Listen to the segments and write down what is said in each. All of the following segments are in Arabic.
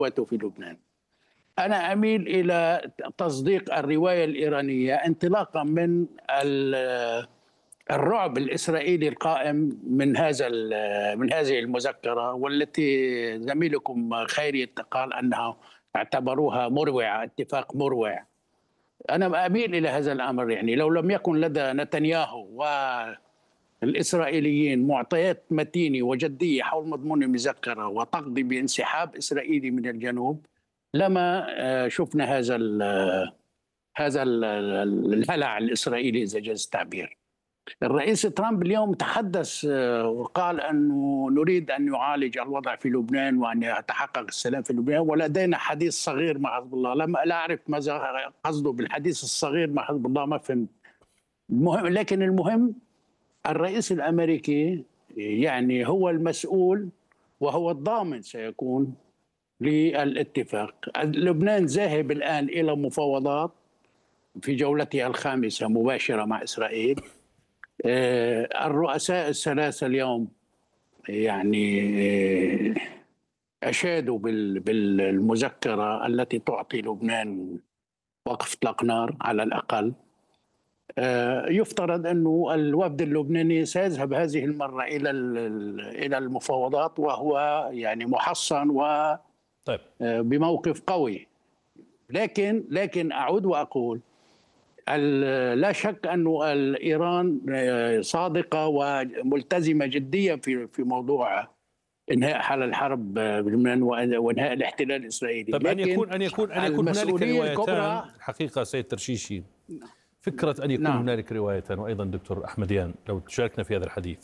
قواته في لبنان. أنا أميل إلى تصديق الرواية الإيرانية انطلاقا من الرعب الإسرائيلي القائم من هذه المذكرة، والتي زميلكم خيري قال أنها اعتبروها مروعة، اتفاق مروع. أنا أميل إلى هذا الأمر، يعني لو لم يكن لدى نتنياهو والإسرائيليين معطيات متينة وجدية حول مضمون المذكرة وتقضي بانسحاب إسرائيلي من الجنوب، لما شفنا الهلع الإسرائيلي إذا جاز التعبير. الرئيس ترامب اليوم تحدث وقال أنه نريد أن يعالج الوضع في لبنان وأن يتحقق السلام في لبنان، ولدينا حديث صغير مع حزب الله. لا أعرف ماذا قصده بالحديث الصغير مع حزب الله، ما فهمت. لكن المهم الرئيس الأمريكي يعني هو المسؤول وهو الضامن سيكون للاتفاق. لبنان ذاهب الآن إلى مفاوضات في جولتها الخامسة مباشرة مع إسرائيل. الرؤساء الثلاثة اليوم يعني أشادوا بالمذكرة التي تعطي لبنان وقف إطلاق نار على الأقل. يفترض أنه الوفد اللبناني سيذهب هذه المرة إلى المفاوضات وهو يعني محصن و طيب. بموقف قوي. لكن أعود وأقول لا شك أن إيران صادقة وملتزمة جديا في موضوع إنهاء حل الحرب بلبنان وإنهاء الاحتلال الإسرائيلي. طيب أن يكون هنالك روايتان حقيقة سيد ترشيشي، فكرة أن يكون هنالك روايتان، وأيضا دكتور أحمديان لو تشاركنا في هذا الحديث.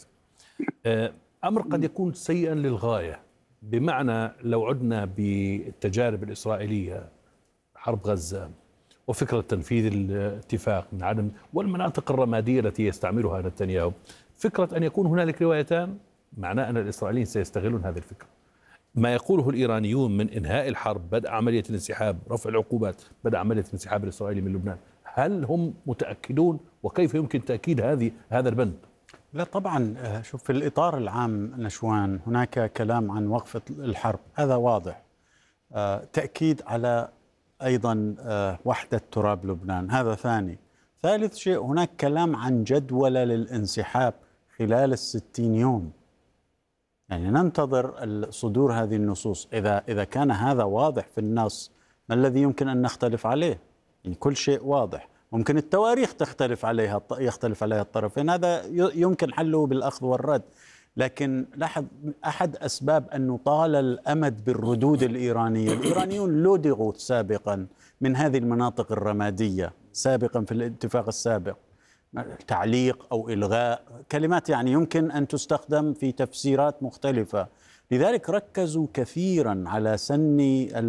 أمر قد يكون سيئا للغاية، بمعنى لو عدنا بالتجارب الإسرائيلية حرب غزة وفكرة تنفيذ الاتفاق من عدم والمناطق الرمادية التي يستعملها نتنياهو، فكرة أن يكون هنالك روايتان معناه أن الإسرائيليين سيستغلون هذه الفكرة. ما يقوله الإيرانيون من إنهاء الحرب، بدء عملية الانسحاب، رفع العقوبات، بدء عملية الانسحاب الإسرائيلي من لبنان، هل هم متأكدون وكيف يمكن تأكيد هذا البند؟ لا طبعا. شوف، في الإطار العام نشوان هناك كلام عن وقف الحرب، هذا واضح. تأكيد على أيضا وحدة تراب لبنان، هذا ثاني. ثالث شيء، هناك كلام عن جدولة للانسحاب خلال 60 يوم. يعني ننتظر صدور هذه النصوص. إذا كان هذا واضح في النص، ما الذي يمكن أن نختلف عليه؟ يعني كل شيء واضح. ممكن التواريخ يختلف عليها الطرفين، هذا يمكن حله بالأخذ والرد. لكن لاحظ، أحد أسباب أن نطال الأمد بالردود الإيرانية، الإيرانيون لدغوا سابقا من هذه المناطق الرمادية سابقا في الاتفاق السابق، تعليق أو إلغاء، كلمات يعني يمكن أن تستخدم في تفسيرات مختلفة. لذلك ركزوا كثيرا على سن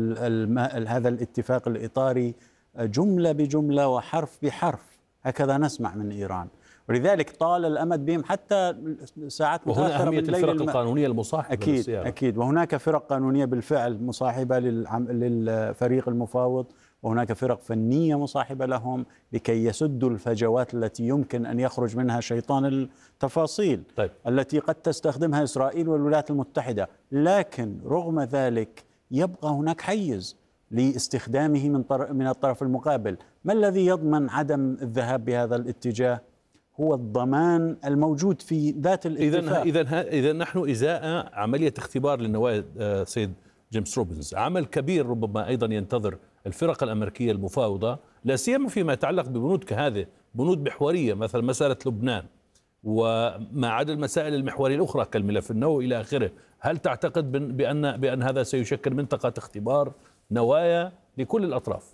هذا الاتفاق الإطاري جملة بجملة وحرف بحرف، هكذا نسمع من إيران. ولذلك طال الأمد بهم حتى ساعات متأخرة من الليل. الفرق القانونية المصاحبة أكيد. وهناك فرق قانونية بالفعل مصاحبة للفريق المفاوض، وهناك فرق فنية مصاحبة لهم لكي يسدوا الفجوات التي يمكن أن يخرج منها شيطان التفاصيل. طيب. التي قد تستخدمها إسرائيل والولايات المتحدة. لكن رغم ذلك يبقى هناك حيز لاستخدامه من الطرف المقابل. ما الذي يضمن عدم الذهاب بهذا الاتجاه؟ هو الضمان الموجود في ذات الاتفاق. إذا نحن إزاء عملية اختبار للنوايا سيد جيمس روبنز، عمل كبير ربما أيضا ينتظر الفرق الأمريكية المفاوضة، لا سيما فيما يتعلق ببنود كهذه، بنود محورية مثل مسألة لبنان وما عدا المسائل المحورية الأخرى كالملف النووي إلى آخره. هل تعتقد بأن هذا سيشكل منطقة اختبار نوايا لكل الأطراف؟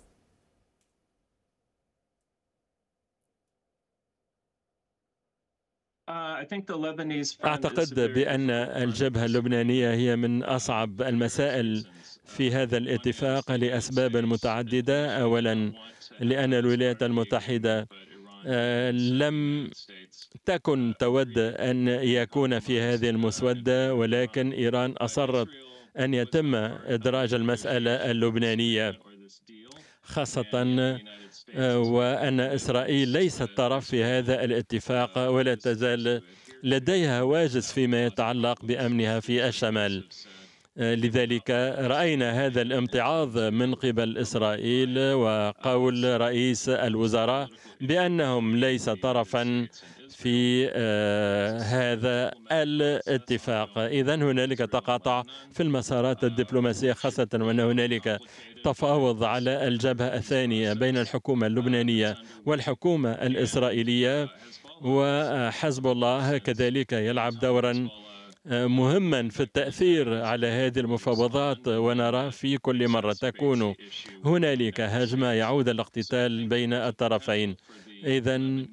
أعتقد بأن الجبهة اللبنانية هي من أصعب المسائل في هذا الاتفاق لأسباب متعددة. أولا، لأن الولايات المتحدة لم تكن تود أن يكون في هذه المسودة، ولكن إيران أصرت أن يتم إدراج المسألة اللبنانية، خاصة وأن إسرائيل ليست طرف في هذا الاتفاق ولا تزال لديها هواجس فيما يتعلق بأمنها في الشمال. لذلك رأينا هذا الامتعاض من قبل إسرائيل وقول رئيس الوزراء بأنهم ليس طرفا في هذا الاتفاق. إذن هنالك تقاطع في المسارات الدبلوماسية، خاصة وأن هنالك تفاوض على الجبهة الثانية بين الحكومة اللبنانية والحكومة الإسرائيلية، وحزب الله كذلك يلعب دورا مهما في التأثير على هذه المفاوضات. ونرى في كل مرة تكون هنالك هجمة يعود الاقتتال بين الطرفين. إذن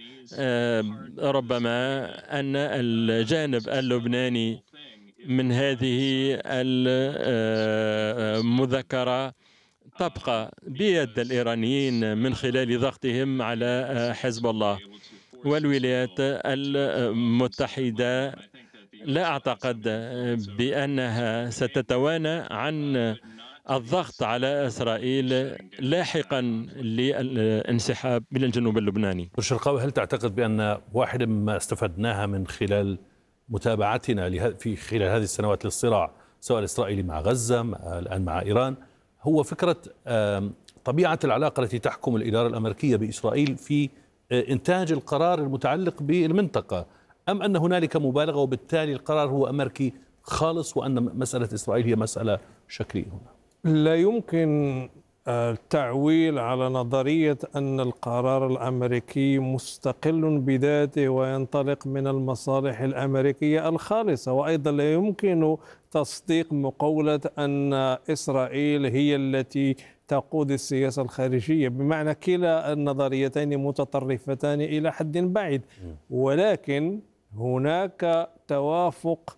ربما أن الجانب اللبناني من هذه المذكرة تبقى بيد الإيرانيين من خلال ضغطهم على حزب الله. والولايات المتحدة لا أعتقد بأنها ستتوانى عن الضغط على إسرائيل لاحقا للانسحاب من الجنوب اللبناني. الشرقاوي، هل تعتقد بأن واحدة مما استفدناها من خلال متابعتنا في خلال هذه السنوات للصراع سواء الإسرائيلي مع غزة الآن مع إيران هو فكرة طبيعة العلاقة التي تحكم الإدارة الأمريكية بإسرائيل في إنتاج القرار المتعلق بالمنطقة، أم أن هنالك مبالغة وبالتالي القرار هو أمريكي خالص وأن مسألة إسرائيل هي مسألة شكلية هنا؟ لا يمكن التعويل على نظرية أن القرار الأمريكي مستقل بذاته وينطلق من المصالح الأمريكية الخالصة، وأيضا لا يمكن تصديق مقولة أن إسرائيل هي التي تقود السياسة الخارجية، بمعنى كلا النظريتين متطرفتان إلى حد بعيد. ولكن هناك توافق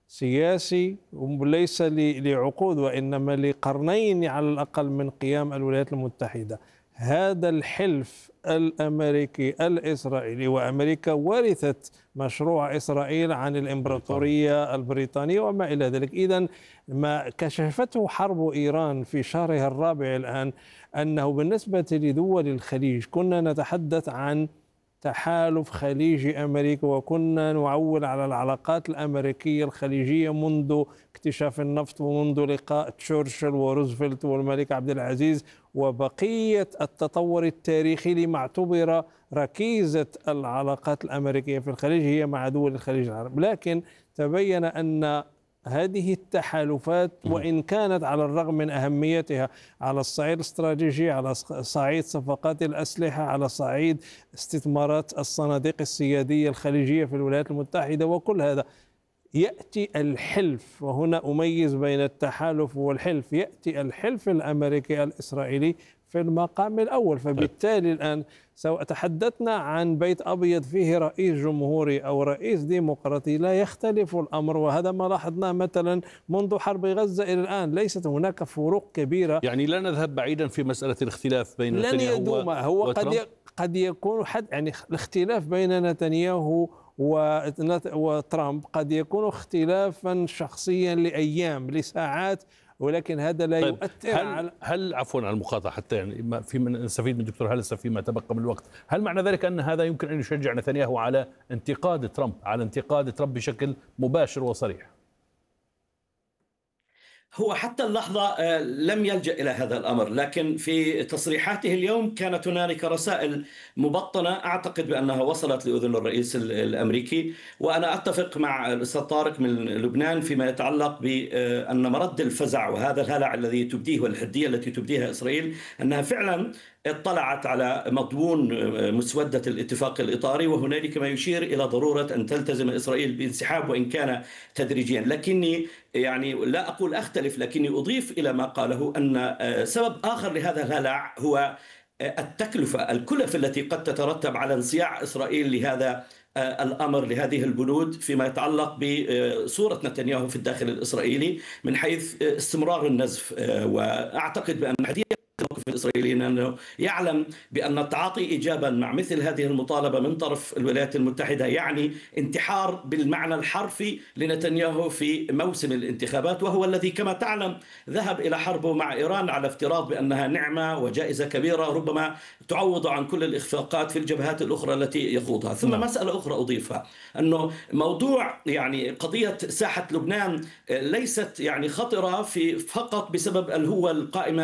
سياسي ليس لعقود وإنما لقرنين على الأقل من قيام الولايات المتحدة. هذا الحلف الأمريكي الإسرائيلي، وأمريكا ورثت مشروع إسرائيل عن الإمبراطورية البريطانية وما إلى ذلك. إذن ما كشفته حرب إيران في شهرها الرابع الآن أنه بالنسبة لدول الخليج كنا نتحدث عن تحالف خليجي أمريكي، وكنا نعول على العلاقات الأمريكية الخليجية منذ اكتشاف النفط ومنذ لقاء تشرشل وروزفلت والملك عبد العزيز وبقية التطور التاريخي لما اعتبر ركيزة العلاقات الأمريكية في الخليج هي مع دول الخليج العربي. لكن تبين أن هذه التحالفات وإن كانت على الرغم من أهميتها على الصعيد الاستراتيجي، على صعيد صفقات الأسلحة، على صعيد استثمارات الصناديق السيادية الخليجية في الولايات المتحدة وكل هذا، يأتي الحلف، وهنا أميز بين التحالف والحلف، يأتي الحلف الأمريكي الإسرائيلي في المقام الأول. فبالتالي الآن سواء تحدثنا عن بيت أبيض فيه رئيس جمهوري أو رئيس ديمقراطي لا يختلف الأمر، وهذا ما لاحظناه مثلا منذ حرب غزة إلى الآن. ليست هناك فروق كبيرة، يعني لا نذهب بعيدا في مسألة الاختلاف بين نتنياهو هو قد يكون يعني الاختلاف بين نتنياهو وترامب قد يكون اختلافا شخصيا لأيام لساعات، ولكن هذا لا يؤثر هل عفوا على المقاطعة حتى يعني فيما نستفيد من الدكتور هلسة فيما تبقى من الوقت، هل معنى ذلك أن هذا يمكن أن يشجع نتنياهو على انتقاد ترامب بشكل مباشر وصريح؟ هو حتى اللحظة لم يلجأ إلى هذا الأمر، لكن في تصريحاته اليوم كانت هنالك رسائل مبطنة أعتقد بأنها وصلت لأذن الرئيس الأمريكي. وأنا أتفق مع الأستاذ طارق من لبنان فيما يتعلق بأن مرد الفزع وهذا الهلع الذي تبديه والحدية التي تبديها إسرائيل أنها فعلا اطلعت على مضمون مسودة الاتفاق الإطاري، وهنالك ما يشير إلى ضرورة أن تلتزم إسرائيل بانسحاب وإن كان تدريجيا. لكني يعني لا أقول أختلف، لكني أضيف إلى ما قاله أن سبب آخر لهذا الهلع هو الكلف التي قد تترتب على انصياع إسرائيل لهذا الأمر، لهذه البنود فيما يتعلق بصورة نتنياهو في الداخل الإسرائيلي من حيث استمرار النزف. وأعتقد بأن حديث الموقف الإسرائيليين أنه يعلم بأن التعاطي إجابا مع مثل هذه المطالبة من طرف الولايات المتحدة يعني انتحار بالمعنى الحرفي لنتنياهو في موسم الانتخابات، وهو الذي كما تعلم ذهب إلى حربه مع إيران على افتراض بأنها نعمة وجائزة كبيرة ربما تعوض عن كل الإخفاقات في الجبهات الأخرى التي يخوضها. ثم مسألة أخرى أضيفها، أنه موضوع يعني قضية ساحة لبنان ليست يعني خطرة فقط بسبب الهوة القائمة